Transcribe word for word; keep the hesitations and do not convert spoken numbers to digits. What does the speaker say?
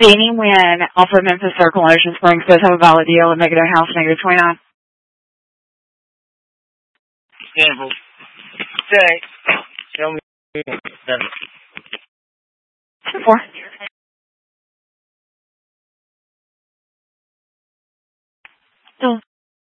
Danny Wynn off of Memphis Circle, Ocean Springs, does have a valid deal at Megadoo House, negative twenty-nine. Sample. Okay. Show me. Seven. Four. Still